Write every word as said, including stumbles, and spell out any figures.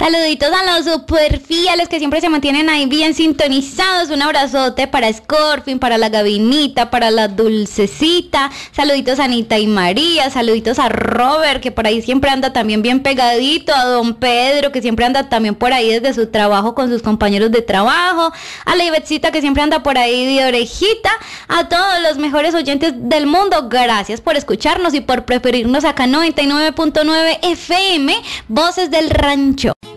Saluditos a los super fieles que siempre se mantienen ahí bien sintonizados. Un abrazote para Scorpion, para la Gavinita, para la Dulcecita. Saluditos a Anita y María. Saluditos a Robert, que por ahí siempre anda también bien pegadito. A don Pedro, que siempre anda también por ahí desde su trabajo con sus compañeros de trabajo. A la Ivetsita, que siempre anda por ahí de orejita. A todos los mejores oyentes del mundo, gracias por escucharnos y por preferirnos acá noventa y nueve punto nueve F M, Voces del Rancho.